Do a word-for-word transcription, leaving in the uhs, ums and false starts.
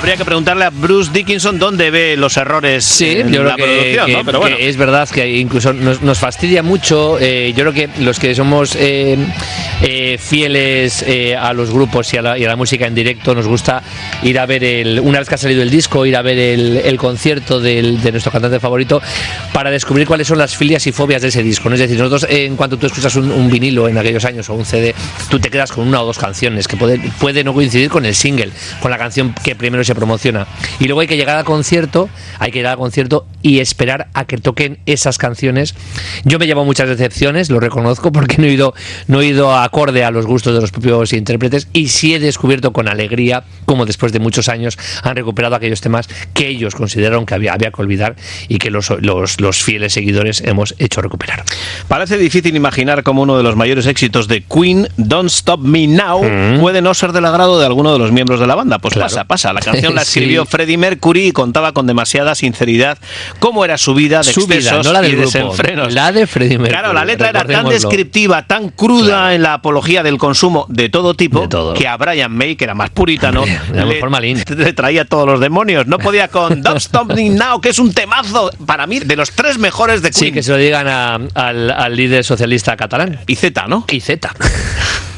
habría que preguntarle a Bruce Dickinson dónde ve los errores sí, en yo la creo que, producción, que, ¿no? Pero bueno. que es verdad que incluso nos, nos fastidia mucho. Eh, yo creo que los que somos eh, eh, fieles eh, a los grupos y a, la, y a la música en directo, nos gusta ir a ver el, una vez que ha salido el disco, ir a ver el, el concierto del, de nuestro cantante favorito para descubrir cuáles son las filias y fobias de ese disco, ¿no? Es decir, nosotros eh, en cuanto tú escuchas un, un vinilo en aquellos años o un C D, tú te quedas con una o dos canciones que puede, puede no coincidir con el single, con la canción que primero se promociona, y luego hay que llegar al concierto, hay que llegar al concierto y esperar a que toquen esas canciones. Yo me llevo muchas decepciones, lo reconozco, porque no he ido, no he ido acorde a los gustos de los propios intérpretes, y sí he descubierto con alegría cómo después de muchos años han recuperado aquellos temas que ellos consideraron que había, había que olvidar y que los, los, los fieles seguidores hemos hecho recuperar. Parece difícil imaginar cómo uno de los mayores éxitos de Queen, Don't Stop Me Now, mm. puede no ser del agrado de alguno de los miembros de la banda. Pues claro. pasa, pasa. La canción la escribió sí. Freddie Mercury y contaba con demasiada sinceridad cómo era su vida de su excesos vida, no la del y grupo, desenfrenos. La de Freddie Mercury. Claro, la letra era tan descriptiva, tan cruda claro. en la apología del consumo de todo tipo, de todo. que a Brian May, que era más puritano, le, le traía todos los demonios. No podía con Don't Stop Me Now, que es un temazo, para mí, de los tres mejores de Queen. Sí, que se lo digan a, al, al líder socialista catalán. Y Z, ¿no? Y Z.